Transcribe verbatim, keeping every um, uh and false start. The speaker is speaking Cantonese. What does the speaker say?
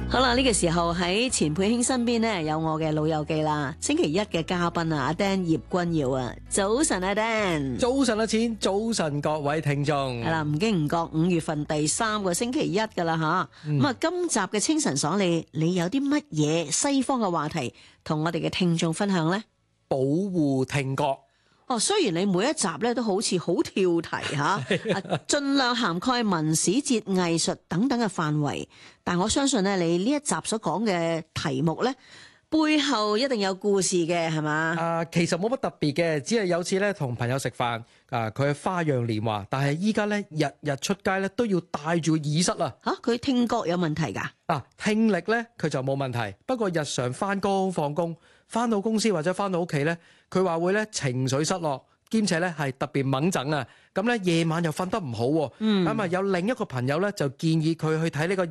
好啦，呢、這個時候喺錢佩卿身邊呢，有我嘅老友記啦，星期一嘅嘉賓啊，阿 Dan 葉君耀啊，早晨阿 Dan， 早晨阿錢，早晨各位聽眾。 係啦，唔經唔覺五月份第三個星期一噶啦吓，咁啊、嗯、今集嘅清晨爽利，你有啲乜嘢西方嘅話題同我哋嘅聽眾分享呢？ 保護聽覺。 哦，雖然你每一集咧都好似好跳題吓，啊，盡量涵蓋文史哲藝術等等嘅範圍，但我相信咧，你呢一集所講嘅題目咧，背後一定有故事嘅，係嘛？ 啊，其實冇乜特別嘅，只係有次咧同朋友食飯，啊，佢係花樣年華，但係依家咧日日出街咧都要戴住個耳塞啊！ 吓，佢聽覺有問題㗎？ 嗱，聽力咧佢就冇問題，不過日常翻工放工，翻到公司或者翻到屋企咧，佢話會咧情緒失落，兼且咧係特別掹整啊！咁咧夜晚又瞓得唔好，咁啊、嗯、有另一個朋友咧就建議佢去睇呢個